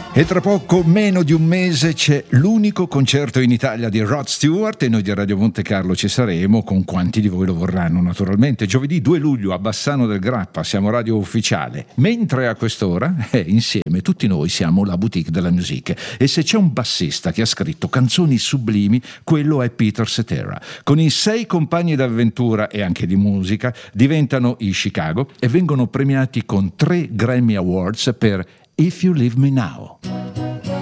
E tra poco, meno di un mese, c'è l'unico concerto in Italia di Rod Stewart e noi di Radio Monte Carlo ci saremo con quanti di voi lo vorranno naturalmente. Giovedì 2 luglio a Bassano del Grappa, siamo radio ufficiale, mentre a quest'ora insieme tutti noi siamo la boutique della musica e se c'è un bassista che ha scritto canzoni sublimi, quello è Peter Cetera. Con i 6 compagni d'avventura e anche di musica diventano i Chicago e vengono premiati con 3 Grammy Awards per If You Leave Me Now.